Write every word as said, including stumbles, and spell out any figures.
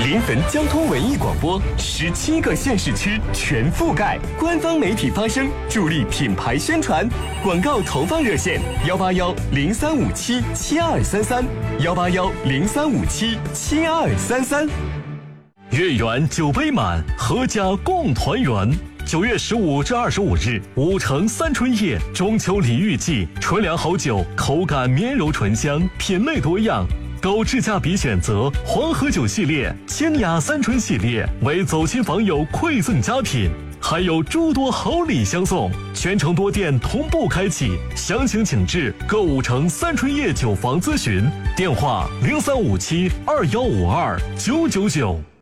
临汾交通文艺广播，十七个县市区全覆盖，官方媒体发声，助力品牌宣传。广告投放热线：幺八幺零三五七七二三三，幺八幺零三五七七二三三。 月圆酒杯满，阖家共团圆。九月十五至二十五日，五城三春夜中秋礼遇季，纯粮好酒，口感绵柔醇香，品类多样。高质价比选择黄河酒系列、清雅三春系列为走亲访友馈赠佳品，还有诸多好礼相送。全城多店同步开启，详情请至各五城三春夜酒房咨询，电话零三五七二幺五二九九九。